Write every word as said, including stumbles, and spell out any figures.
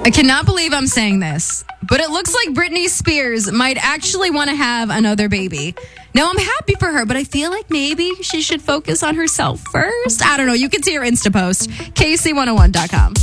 I cannot believe I'm saying this, but it looks like Britney Spears might actually want to have another baby. Now, I'm happy for her, but I feel like maybe she should focus on herself first. I don't know. You can see her Insta post, K C one oh one dot com.